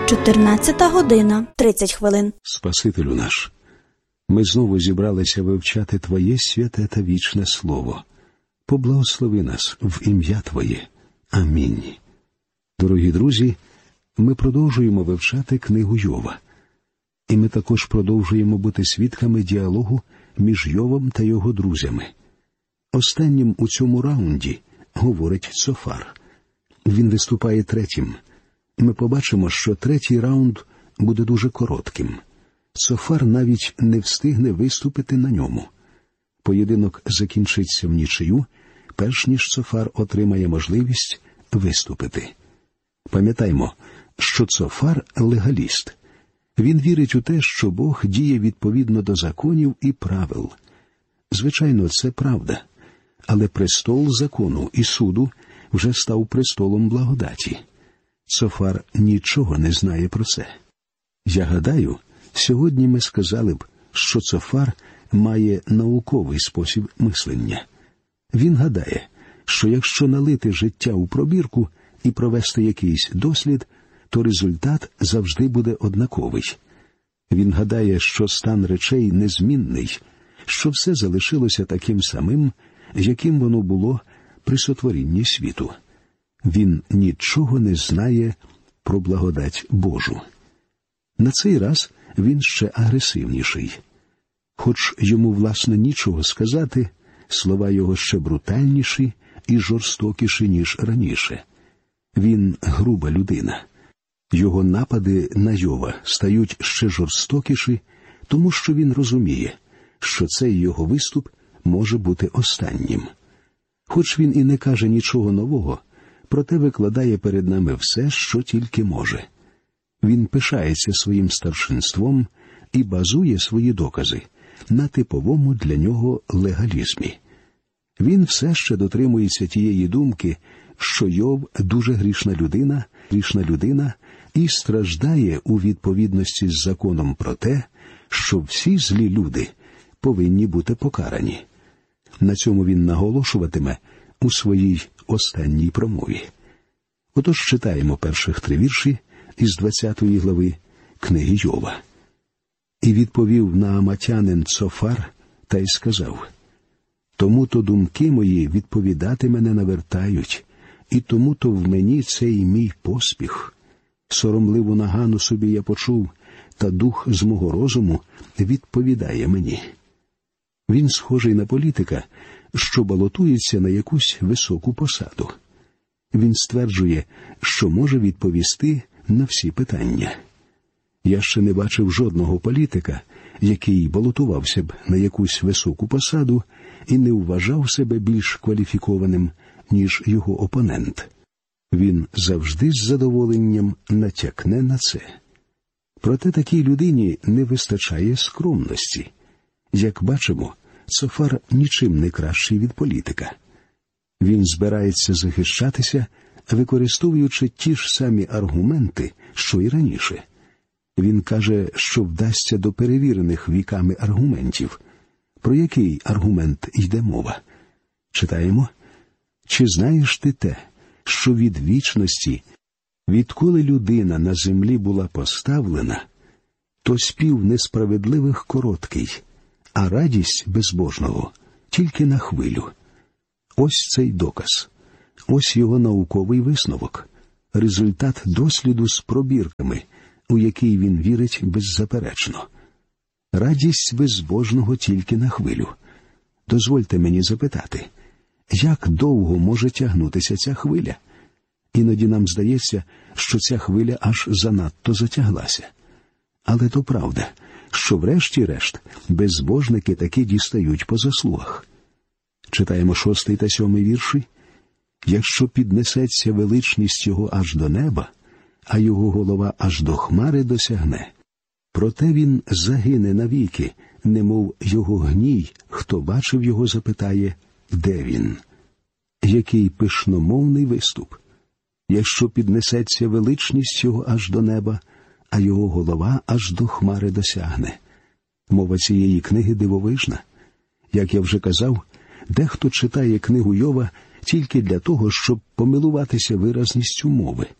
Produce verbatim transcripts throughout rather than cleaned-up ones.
чотирнадцята година, тридцять хвилин. Спасителю наш, ми знову зібралися вивчати Твоє святе та вічне Слово. Поблагослови нас в ім'я Твоє. Амінь. Дорогі друзі, ми продовжуємо вивчати книгу Йова. І ми також продовжуємо бути свідками діалогу між Йовом та його друзями. Останнім у цьому раунді говорить Цофар. Він виступає третім. Ми побачимо, що третій раунд буде дуже коротким. Цофар навіть не встигне виступити на ньому. Поєдинок закінчиться в нічию, перш ніж Цофар отримає можливість виступити. Пам'ятаймо, що Цофар – легаліст. Він вірить у те, що Бог діє відповідно до законів і правил. Звичайно, це правда. Але престол закону і суду вже став престолом благодаті. Цофар нічого не знає про це. Я гадаю, сьогодні ми сказали б, що Цофар має науковий спосіб мислення. Він гадає, що якщо налити життя у пробірку і провести якийсь дослід, то результат завжди однаковий однаковий. Він гадає, що стан речей незмінний, що все залишилося таким самим, яким воно було при сотворінні світу. Він нічого не знає про благодать Божу. На цей раз він ще агресивніший. Хоч йому, власне, нічого сказати, слова його ще брутальніші і жорстокіші, ніж раніше. Він груба людина. Його напади на Йова стають ще жорстокіші, тому що він розуміє, що цей його виступ може бути останнім. Хоч він і не каже нічого нового, проте викладає перед нами все, що тільки може. Він пишається своїм старшинством і базує свої докази на типовому для нього легалізмі. Він все ще дотримується тієї думки, що Йов дуже грішна людина, грішна людина і страждає у відповідності з законом про те, що всі злі люди повинні бути покарані. На цьому він наголошуватиме у своїй останній промові. Отож читаємо перших три вірші із двадцятої глави книги Йова. «І відповів нааматянин Цофар та й сказав: тому-то думки мої відповідати мене навертають, і тому-то в мені цей мій поспіх. Соромливу нагану собі я почув, та дух з мого розуму відповідає мені». Він схожий на політика, що балотується на якусь високу посаду. Він стверджує, що може відповісти на всі питання. Я ще не бачив жодного політика, який балотувався б на якусь високу посаду і не вважав себе більш кваліфікованим, ніж його опонент. Він завжди з задоволенням натякне на це. Проте такій людині не вистачає скромності. Як бачимо, Цофар нічим не кращий від політика. Він збирається захищатися, використовуючи ті ж самі аргументи, що й раніше. Він каже, що вдасться до перевірених віками аргументів. Про який аргумент йде мова? Читаємо: «Чи знаєш ти те, що від вічності, відколи людина на землі була поставлена, то спів несправедливих короткий, а радість безбожного тільки на хвилю». Ось цей доказ. Ось його науковий висновок. Результат досліду з пробірками, у який він вірить беззаперечно. Радість безбожного тільки на хвилю. Дозвольте мені запитати, як довго може тягнутися ця хвиля? Іноді нам здається, що ця хвиля аж занадто затяглася. Але то правда, що врешті-решт безбожники таки дістають по заслугах. Читаємо шостий та сьомий вірші. «Якщо піднесеться величність його аж до неба, а його голова аж до хмари досягне, проте він загине навіки, немов його гній, хто бачив його, запитає, де він». Який пишномовний виступ! «Якщо піднесеться величність його аж до неба, а його голова аж до хмари досягне». Мова цієї книги дивовижна. Як я вже казав, дехто читає книгу Йова тільки для того, щоб помилуватися виразністю мови.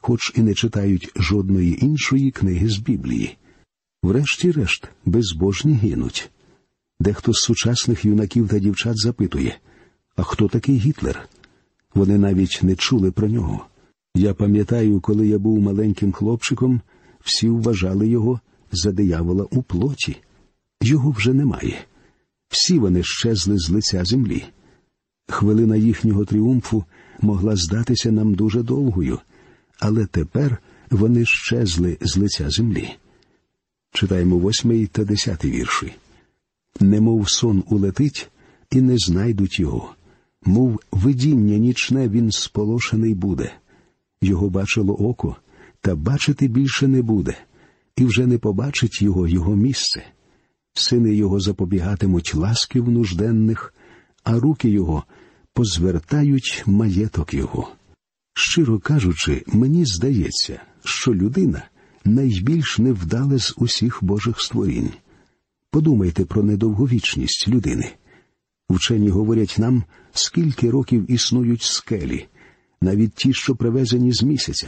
хоч і не читають жодної іншої книги з Біблії. Врешті-решт, безбожні гинуть. Дехто з сучасних юнаків та дівчат запитує, а хто такий Гітлер? Вони навіть не чули про нього. Я пам'ятаю, коли я був маленьким хлопчиком, всі вважали його за диявола у плоті. Його вже немає. Всі вони щезли з лиця землі. Хвилина їхнього тріумфу могла здатися нам дуже довгою, але тепер вони щезли з лиця землі. Читаємо восьмий та десятий вірші. «Немов сон улетить, і не знайдуть його. Мов видіння нічне він сполошений буде. Його бачило око, та бачити більше не буде, і вже не побачить його його місце. Сини його запобігатимуть ласки в нужденних, а руки його позвертають маєток його». Щиро кажучи, мені здається, що людина найбільш невдале з усіх Божих створінь. Подумайте про недовговічність людини. Вчені говорять нам, скільки років існують скелі, навіть ті, що привезені з місяця.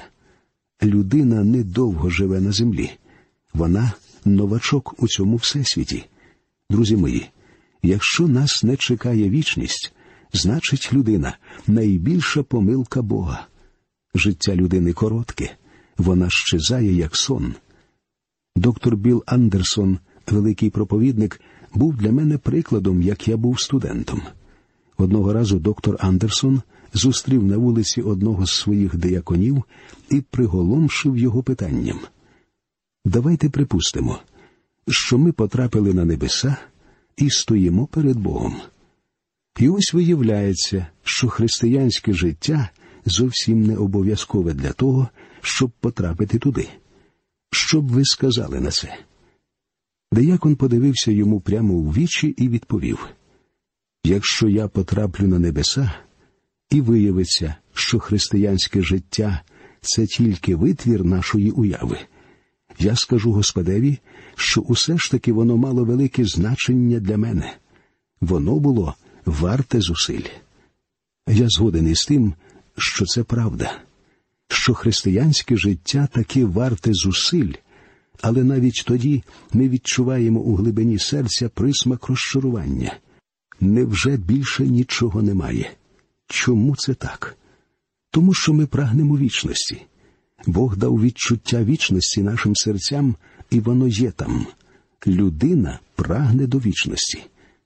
Людина недовго живе на землі. Вона – новачок у цьому всесвіті. Друзі мої, якщо нас не чекає вічність, значить людина – найбільша помилка Бога. Життя людини коротке, вона щезає, як сон. Доктор Білл Андерсон, великий проповідник, був для мене прикладом, як я був студентом. Одного разу доктор Андерсон зустрів на вулиці одного з своїх дияконів і приголомшив його питанням. Давайте припустимо, що ми потрапили на небеса і стоїмо перед Богом. І ось виявляється, що християнське життя зовсім не обов'язкове для того, щоб потрапити туди. Що б ви сказали на це? Диякон подивився йому прямо у вічі і відповів: «Якщо я потраплю на небеса, і виявиться, що християнське життя – це тільки витвір нашої уяви, я скажу Господеві, що усе ж таки воно мало велике значення для мене. Воно було варте зусиль». Я згоден із тим, що це правда, що християнське життя таки варте зусиль, але навіть тоді ми відчуваємо у глибині серця присмак розчарування. Невже більше нічого немає? Чому це так? Тому що ми прагнемо вічності. Бог дав відчуття вічності нашим серцям, і воно є там. Людина прагне до вічності.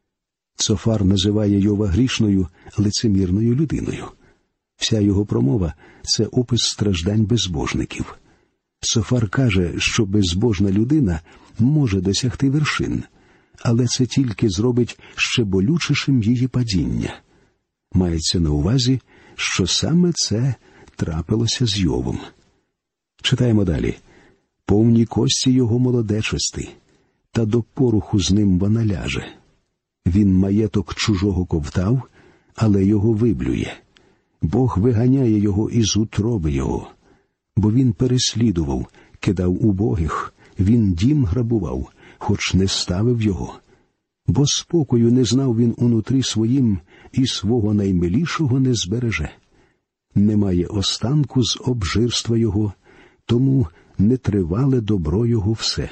Цофар називає Йова грішною, лицемірною людиною. Вся його промова – це опис страждань безбожників. Цофар каже, що безбожна людина може досягти вершин, але це тільки зробить ще болючішим її падіння. Мається на увазі, що саме це трапилося з Йовом. Читаємо далі. «Повні кості його молодечости, та до поруху з ним вона ляже. Він маєток чужого ковтав, але його виблює. Бог виганяє його із утроби його. Бо він переслідував, кидав убогих, він дім грабував, хоч не ставив його. Бо спокою не знав він унутрі своїм, і свого наймилішого не збереже. Немає останку з обжирства його, тому не тривале добро його все».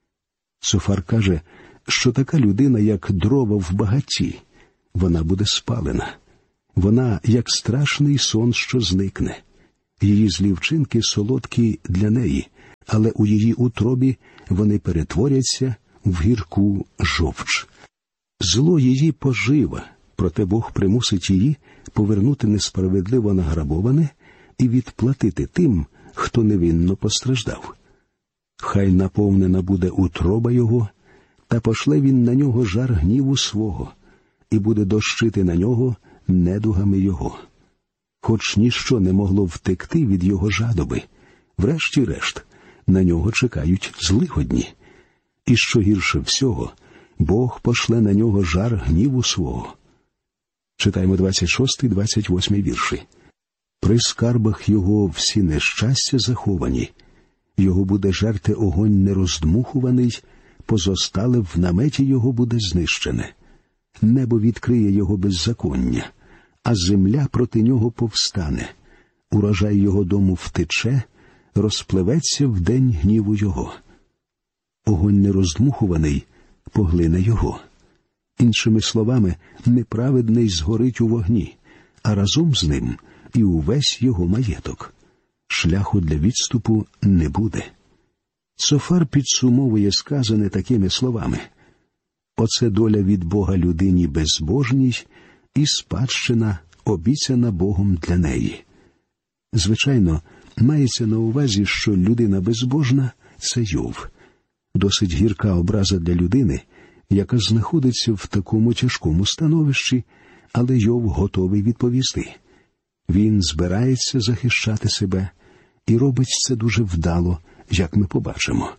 Цофар каже, що така людина, як дрова в багатті, вона буде спалена. Вона, як страшний сон, що зникне. Її злі вчинки солодкі для неї, але у її утробі вони перетворяться в гірку жовч. Зло її пожива, проте Бог примусить її повернути несправедливо награбоване і відплатити тим, хто невинно постраждав. Хай наповнена буде утроба його, та пошле він на нього жар гніву свого, і буде дощити на нього недугами його. Хоч ніщо не могло втекти від його жадоби, врешті-решт на нього чекають злигодні. І що гірше всього, Бог пошле на нього жар гніву свого. Читаємо двадцять шостий двадцять восьмий вірші. «При скарбах його всі нещастя заховані, його буде жерти огонь нероздмухуваний, позостале в наметі його буде знищене. Небо відкриє його беззаконня, а земля проти нього повстане. Урожай його дому втече, розпливеться в день гніву його. Огонь нероздмухуваний поглине його. Іншими словами, неправедний згорить у вогні, а разом з ним і увесь його маєток. Шляху для відступу не буде. Цофар підсумовує сказане такими словами: «Оце доля від Бога людині безбожній і спадщина, обіцяна Богом для неї». Звичайно, мається на увазі, що людина безбожна – це Йов. Досить гірка образа для людини, яка знаходиться в такому тяжкому становищі, але Йов готовий відповісти. Він збирається захищати себе і робить це дуже вдало, як ми побачимо.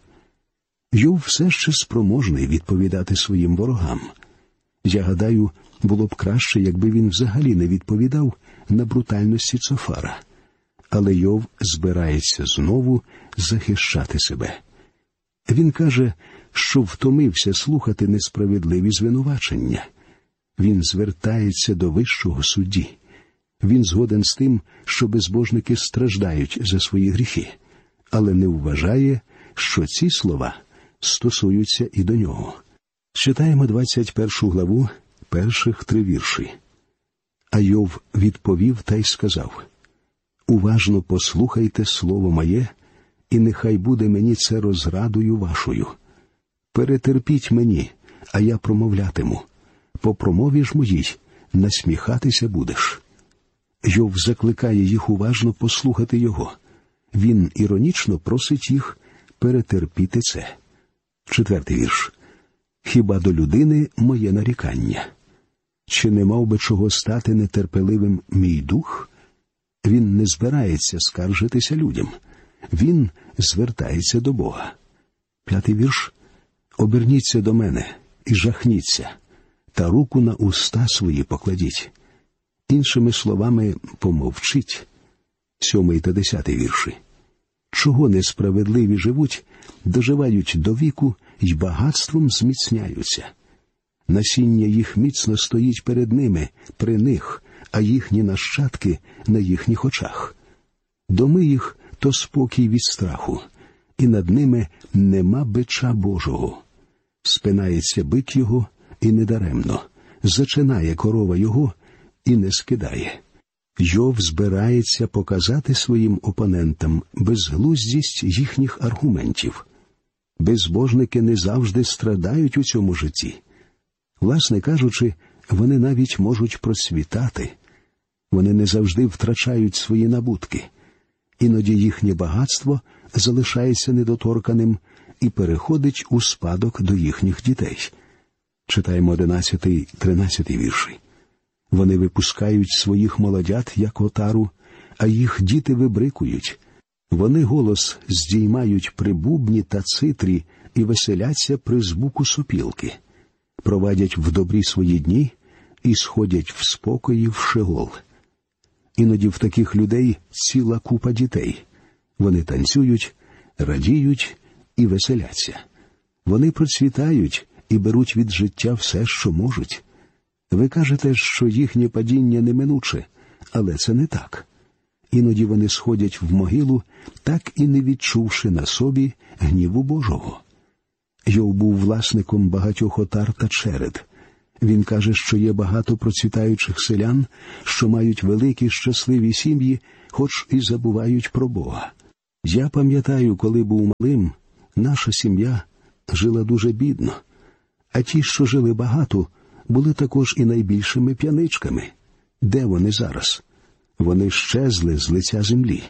Йов все ще спроможний відповідати своїм ворогам. Я гадаю, було б краще, якби він взагалі не відповідав на брутальності Цофара. Але Йов збирається знову захищати себе. Він каже, що втомився слухати несправедливі звинувачення. Він звертається до вищого судді. Він згоден з тим, що безбожники страждають за свої гріхи, але не вважає, що ці слова стосуються і до нього. Читаємо двадцять першу главу, перших три вірші. А Йов відповів та й сказав: «Уважно послухайте слово моє, і нехай буде мені це розрадою вашою. Перетерпіть мені, а я промовлятиму. По промові ж моїй насміхатися будеш». Йов закликає їх уважно послухати його. Він іронічно просить їх перетерпіти це. Четвертий вірш. «Хіба до людини моє нарікання? Чи не мав би чого стати нетерпеливим мій дух?» Він не збирається скаржитися людям. Він звертається до Бога. П'ятий вірш. «Оберніться до мене і жахніться, та руку на уста свої покладіть». Іншими словами, помовчіть. Сьомий та десятий вірші. «Чого несправедливі живуть, доживають до віку й багатством зміцняються. Насіння їх міцно стоїть перед ними, при них, а їхні нащадки на їхніх очах. Доми їх – то спокій від страху, і над ними нема бича Божого. Спинається бик його, і недаремно, зачинає корова його, і не скидає». Йов збирається показати своїм опонентам безглуздість їхніх аргументів. Безбожники не завжди страдають у цьому житті. Власне кажучи, вони навіть можуть процвітати. Вони не завжди втрачають свої набутки. Іноді їхнє багатство залишається недоторканим і переходить у спадок до їхніх дітей. Читаємо одинадцятий тринадцятий вірші. «Вони випускають своїх молодят, як отару, а їх діти вибрикують. Вони голос здіймають при бубні та цитрі і веселяться при звуку сопілки. Провадять в добрі свої дні і сходять в спокої в Шеол». Іноді в таких людей ціла купа дітей. Вони танцюють, радіють і веселяться. Вони процвітають і беруть від життя все, що можуть. Ви кажете, що їхнє падіння неминуче, але це не так. Іноді вони сходять в могилу, так і не відчувши на собі гніву Божого. Йов був власником багатьох отар та черед. Він каже, що є багато процвітаючих селян, що мають великі щасливі сім'ї, хоч і забувають про Бога. Я пам'ятаю, коли був малим, наша сім'я жила дуже бідно, а ті, що жили багато, були також і найбільшими п'яничками. Де вони зараз? Вони щезли з лиця землі.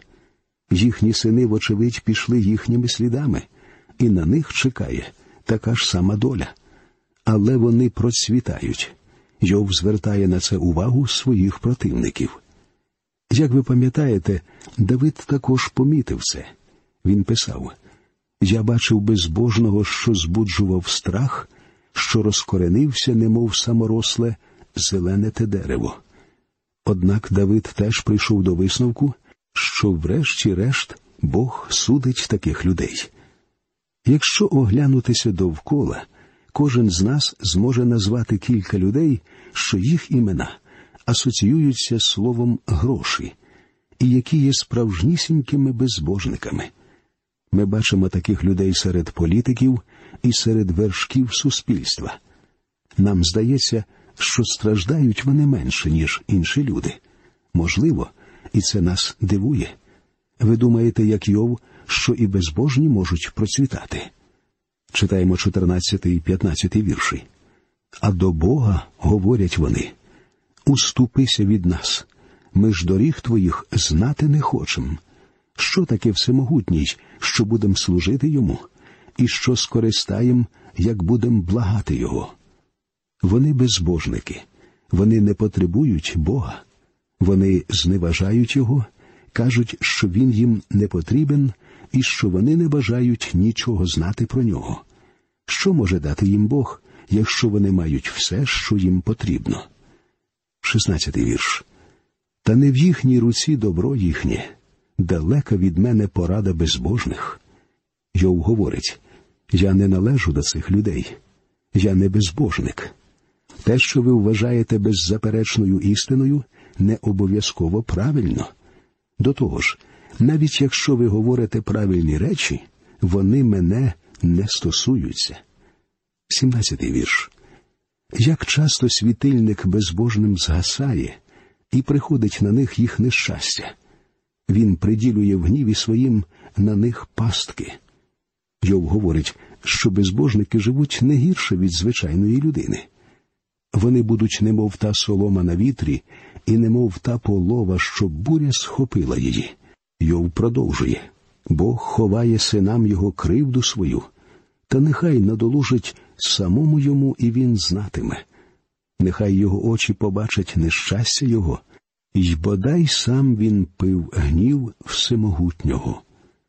Їхні сини, вочевидь, пішли їхніми слідами, і на них чекає така ж сама доля. Але вони процвітають. Йов звертає на це увагу своїх противників. Як ви пам'ятаєте, Давид також помітив це. Він писав: «Я бачив безбожного, що збуджував страх, що розкоренився, немов саморосле, зелене те дерево». Однак Давид теж прийшов до висновку, що врешті-решт Бог судить таких людей. Якщо оглянутися довкола, кожен з нас зможе назвати кілька людей, що їх імена асоціюються з словом «гроші». і які є справжнісінькими безбожниками. Ми бачимо таких людей серед політиків і серед вершків суспільства. Нам здається, що страждають вони менше, ніж інші люди. Можливо, і це нас дивує. Ви думаєте, як Йов, що і безбожні можуть процвітати? Читаємо чотирнадцятий і п'ятнадцятий вірші. «А до Бога, говорять вони, уступися від нас, ми ж доріг твоїх знати не хочем. Що таке всемогутній, що будем служити йому, і що скористаєм, як будем благати його?» Вони безбожники, вони не потребують Бога, вони зневажають його, кажуть, що він їм не потрібен і що вони не бажають нічого знати про нього. Що може дати їм Бог, якщо вони мають все, що їм потрібно? шістнадцятий вірш. «Та не в їхній руці добро їхнє, далека від мене порада безбожних». Йов говорить, «Я не належу до цих людей, я не безбожник». Те, що ви вважаєте беззаперечною істиною, не обов'язково правильно. До того ж, навіть якщо ви говорите правильні речі, вони мене не стосуються. сімнадцятий вірш. «Як часто світильник безбожним згасає, і приходить на них їх нещастя. Він приділює в гніві своїм на них пастки». Йов говорить, що безбожники живуть не гірше від звичайної людини. Вони будуть немов та солома на вітрі, і немов та полова, що буря схопила її. Йов продовжує. «Бог ховає синам його кривду свою, та нехай надолужить самому йому, і він знатиме. Нехай його очі побачать нещастя його, й бодай сам він пив гнів всемогутнього».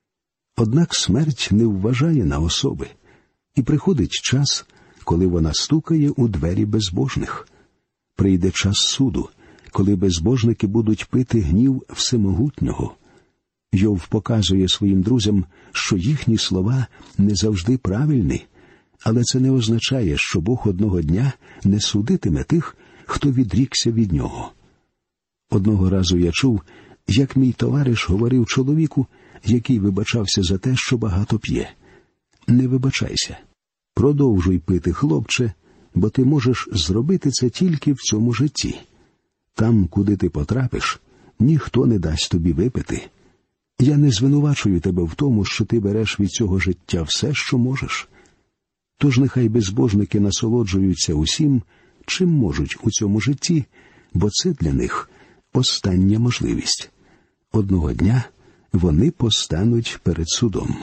Однак смерть не вважає на особи, і приходить час, коли вона стукає у двері безбожних. Прийде час суду, коли безбожники будуть пити гнів всемогутнього. Йов показує своїм друзям, що їхні слова не завжди правильні, але це не означає, що Бог одного дня не судитиме тих, хто відрікся від нього. Одного разу я чув, як мій товариш говорив чоловіку, який вибачався за те, що багато п'є. «Не вибачайся. Продовжуй пити, хлопче, бо ти можеш зробити це тільки в цьому житті. Там, куди ти потрапиш, ніхто не дасть тобі випити. Я не звинувачую тебе в тому, що ти береш від цього життя все, що можеш. Тож нехай безбожники насолоджуються усім, чим можуть у цьому житті, бо це для них остання можливість. Одного дня вони постануть перед судом».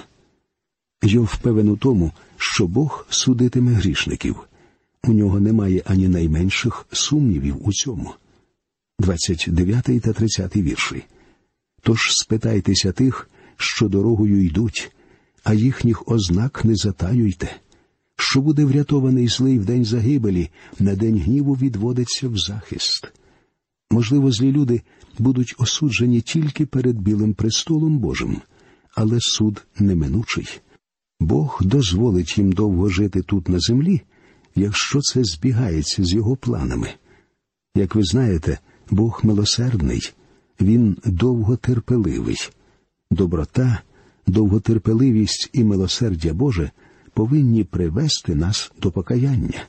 Йов впевнений у тому, що Бог судитиме грішників. У нього немає ані найменших сумнівів у цьому. двадцять дев'ятий та тридцятий вірші. «Тож спитайтеся тих, що дорогою йдуть, а їхніх ознак не затаюйте. Що буде врятований злий в день загибелі, на день гніву відводиться в захист». Можливо, злі люди будуть осуджені тільки перед білим престолом Божим, але суд неминучий. Бог дозволить їм довго жити тут на землі, якщо це збігається з його планами. Як ви знаєте, Бог милосердний, Він довготерпеливий. Доброта, довготерпеливість і милосердя Боже повинні привести нас до покаяння.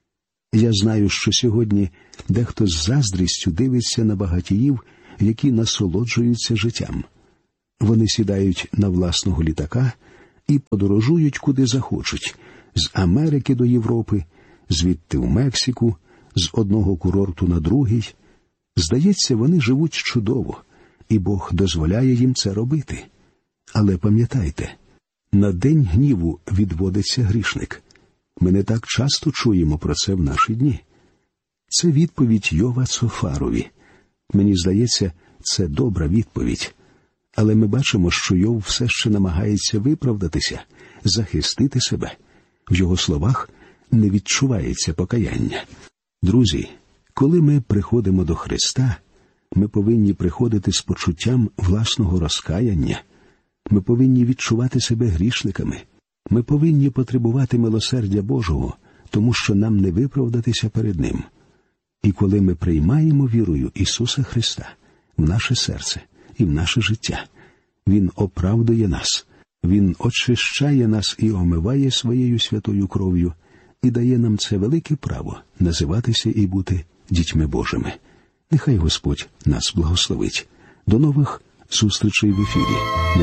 Я знаю, що сьогодні дехто з заздрістю дивиться на багатіїв, які насолоджуються життям. Вони сідають на власного літака і подорожують куди захочуть, з Америки до Європи, звідти в Мексику, з одного курорту на другий. Здається, вони живуть чудово, і Бог дозволяє їм це робити. Але пам'ятайте, на день гніву відводиться грішник. Ми не так часто чуємо про це в наші дні. Це відповідь Йова Цофарові. Мені здається, це добра відповідь. Але ми бачимо, що Йов все ще намагається виправдатися, захистити себе. В його словах не відчувається покаяння. Друзі, коли ми приходимо до Христа, ми повинні приходити з почуттям власного розкаяння. Ми повинні відчувати себе грішниками. Ми повинні потребувати милосердя Божого, тому що нам не виправдатися перед Ним. І коли ми приймаємо вірою Ісуса Христа в наше серце, і в наше життя. Він оправдує нас, Він очищає нас і омиває своєю святою кров'ю, і дає нам це велике право називатися і бути дітьми Божими. Нехай Господь нас благословить. До нових зустрічей в ефірі.